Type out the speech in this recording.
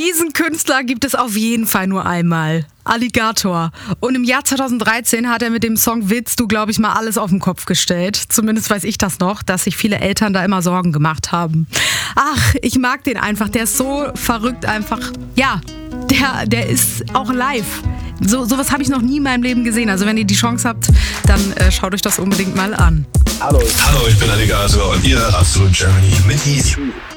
Diesen Künstler gibt es auf jeden Fall nur einmal. Alligator. Und im Jahr 2013 hat er mit dem Song Willst du, glaube ich, mal alles auf den Kopf gestellt. Zumindest weiß ich das noch, dass sich viele Eltern da immer Sorgen gemacht haben. Ach, ich mag den einfach. Der ist so verrückt einfach. Ja, der ist auch live. Sowas habe ich noch nie in meinem Leben gesehen. Also wenn ihr die Chance habt, dann schaut euch das unbedingt mal an. Hallo, ich bin Alligator und ihr Absolut Germany mit Easy.